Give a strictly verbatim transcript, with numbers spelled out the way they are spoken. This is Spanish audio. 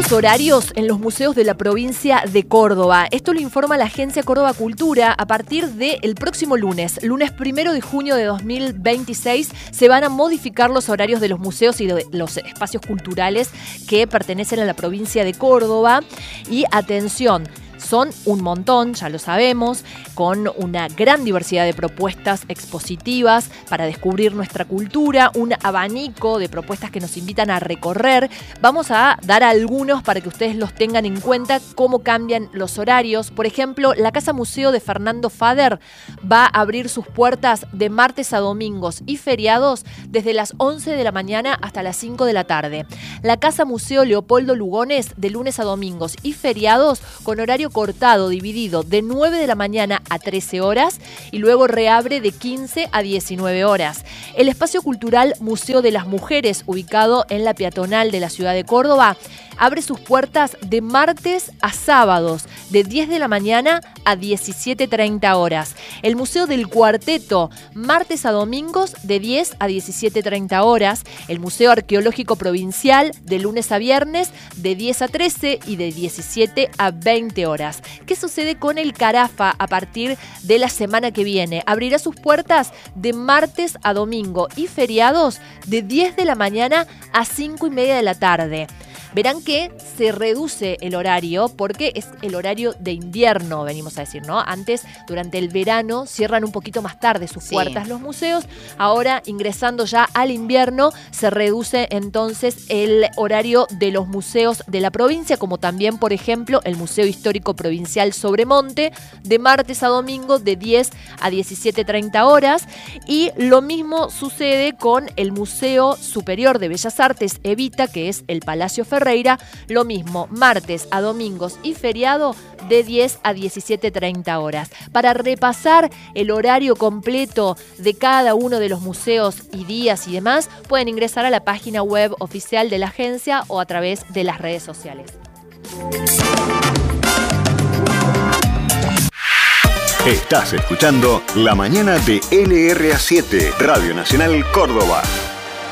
Nuevos horarios en los museos de la provincia de Córdoba. Esto lo informa la Agencia Córdoba Cultura. A partir del próximo lunes, lunes primero de junio de dos mil veintiséis, se van a modificar los horarios de los museos y de los espacios culturales que pertenecen a la provincia de Córdoba. Y atención, son un montón, ya lo sabemos, con una gran diversidad de propuestas expositivas para descubrir nuestra cultura, un abanico de propuestas que nos invitan a recorrer. Vamos a dar algunos para que ustedes los tengan en cuenta, cómo cambian los horarios. Por ejemplo, la Casa Museo de Fernando Fader va a abrir sus puertas de martes a domingos y feriados desde las once de la mañana hasta las cinco de la tarde. La Casa Museo Leopoldo Lugones de lunes a domingos y feriados con horario cortado, dividido de nueve de la mañana a trece horas y luego reabre de quince a diecinueve horas. El espacio cultural Museo de las Mujeres, ubicado en la peatonal de la ciudad de Córdoba, abre sus puertas de martes a sábados, de diez de la mañana a diecisiete treinta horas. El Museo del Cuarteto, martes a domingos, de diez a diecisiete treinta horas. El Museo Arqueológico Provincial, de lunes a viernes, de diez a trece y de diecisiete a veinte horas. ¿Qué sucede con el Carafa a partir de la semana que viene? Abrirá sus puertas de martes a domingo y feriados de diez de la mañana a cinco y media de la tarde. Verán que se reduce el horario porque es el horario de invierno, venimos a decir, ¿no? Antes, durante el verano, cierran un poquito más tarde sus Sí. puertas los museos. Ahora, ingresando ya al invierno, se reduce entonces el horario de los museos de la provincia, como también, por ejemplo, el Museo Histórico Provincial Sobremonte, de martes a domingo, de diez a diecisiete treinta horas. Y lo mismo sucede con el Museo Superior de Bellas Artes Evita, que es el Palacio Ferreira. Lo mismo, martes a domingos y feriado de diez a diecisiete treinta horas. Para repasar el horario completo de cada uno de los museos y días y demás, pueden ingresar a la página web oficial de la agencia o a través de las redes sociales. Estás escuchando La Mañana de L R A siete, Radio Nacional Córdoba.